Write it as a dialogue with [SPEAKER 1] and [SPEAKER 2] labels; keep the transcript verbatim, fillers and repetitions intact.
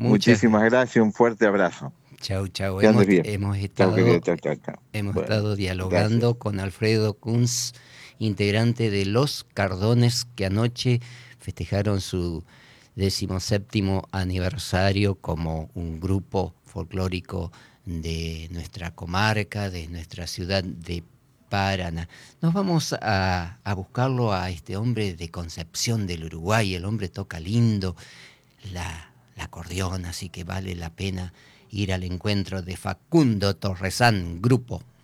[SPEAKER 1] Muchas
[SPEAKER 2] Muchísimas
[SPEAKER 1] gracias.
[SPEAKER 2] gracias, un fuerte abrazo.
[SPEAKER 1] Chau, chau.
[SPEAKER 2] Que
[SPEAKER 1] Hemos,
[SPEAKER 2] andes bien.
[SPEAKER 1] hemos
[SPEAKER 2] Chao, querido.
[SPEAKER 1] estado,
[SPEAKER 2] Chao, chao, chao.
[SPEAKER 1] hemos
[SPEAKER 2] Bueno,
[SPEAKER 1] estado
[SPEAKER 2] gracias.
[SPEAKER 1] dialogando con Alfredo Kunz, integrante de Los Cardones, que anoche festejaron su decimoséptimo aniversario como un grupo folclórico de nuestra comarca, de nuestra ciudad de Paraná. Nos vamos a, a buscarlo a este hombre de Concepción del Uruguay. El hombre toca lindo la, la acordeón, así que vale la pena ir al encuentro de Facundo Torresán, grupo.